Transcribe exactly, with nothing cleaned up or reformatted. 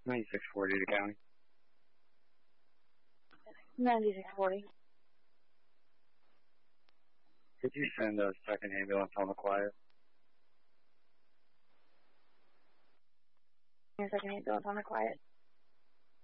ninety-six forty to county. ninety-six forty. Could you send a second ambulance on the quiet? Second ambulance on the quiet.